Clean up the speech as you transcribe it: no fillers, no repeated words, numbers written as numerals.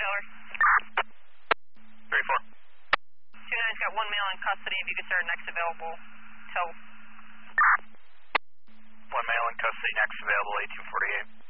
Delaware. 34. 29's got one male in custody. If you could start next available, tell. One male in custody, next available, 1848.